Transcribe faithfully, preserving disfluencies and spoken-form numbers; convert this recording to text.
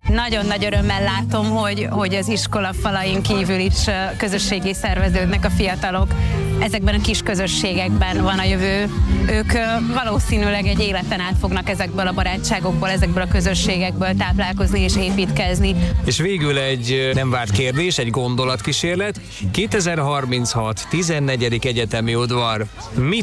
Nagyon nagy örömmel látom, hogy, hogy az iskola falain kívül is közösségi szerveződnek a fiatalok. Ezekben a kis közösségekben van a jövő. Ők valószínűleg egy életen át fognak ezekből a barátságokból, ezekből a közösségekből táplálkozni és építkezni. És végül egy nem várt kérdés, egy gondolatkísérlet. kétezer-harminchat tizennegyedik egyetemi udvar. Mit